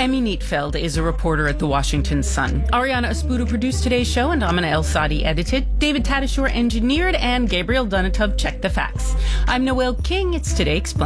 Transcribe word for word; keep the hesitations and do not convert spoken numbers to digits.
Emmy Neatfeld is a reporter at the Washington Sun. Ariana Espudo produced today's show, and Amina El Sadi edited. David Tadashore engineered, and Gabriel Donatov checked the facts. I'm Noel King. It's Today Explained.